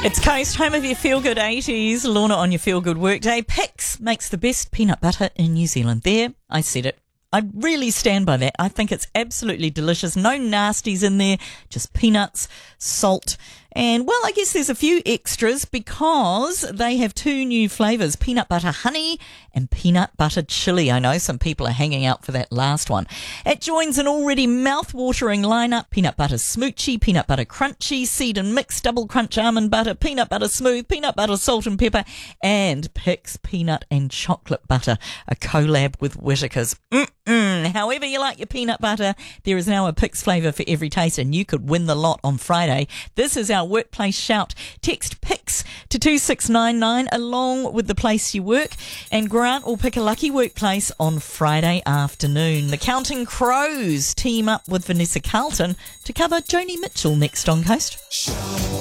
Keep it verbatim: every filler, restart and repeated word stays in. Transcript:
It's Coast, home of your feel-good eighties. Lorna on your feel-good workday. Pix makes the best peanut butter in New Zealand. There, I said it. I really stand by that. I think it's absolutely delicious. No nasties in there, just peanuts, salt, and, well, I guess there's a few extras because they have two new flavours, peanut butter honey and peanut butter chili. I know some people are hanging out for that last one. It joins an already mouth-watering lineup: peanut butter smoochie, peanut butter crunchy, seed and mix, double crunch almond butter, peanut butter smooth, peanut butter salt and pepper, and Pix peanut and chocolate butter, a collab with Whittaker's. Mm-mm. However you like your peanut butter, there is now a Pix flavour for every taste, and you could win the lot on Friday. This is our workplace shout. Text Pix to two six nine nine along with the place you work, and Grant will pick a lucky workplace on Friday afternoon. The Counting Crows team up with Vanessa Carlton to cover Joni Mitchell next on Coast.